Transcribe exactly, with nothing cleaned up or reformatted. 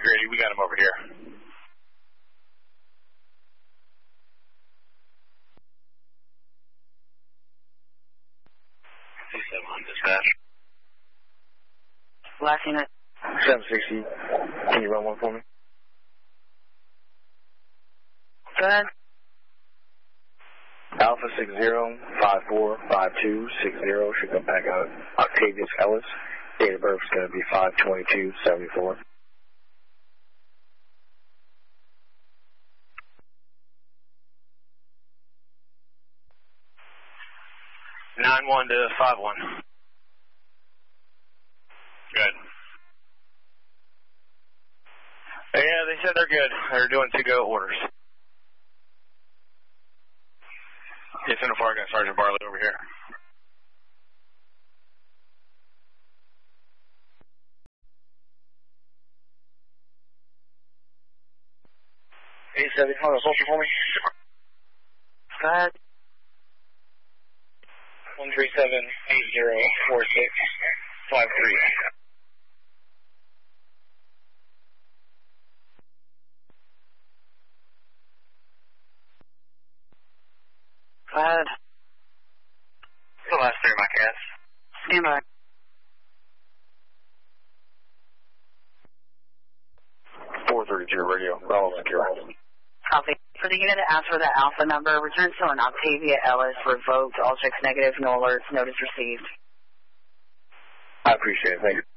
Grady, we got him over here. C seven on dispatch. Last unit. seven sixty. Can you run one for me? Go ahead. Alpha six zero five four five two six zero should come back out. Octavius Ellis. Date of birth is going to be five twenty-two seventy-four. nine one to five one. Good. Yeah, they said they're good. They're doing to-go orders. Yes, in the far gun, Sergeant Barley over here. eight seven, hold on, hold on for me. Go ahead. one three seven eight zero four six five three. Go ahead. The last three of my cats. Stand by. four thirty-two radio, Bravo secure. Copy. For the unit to ask for the alpha number, return to an Octavia Ellis, revoked, all checks negative, no alerts, notice received. I appreciate it, thank you.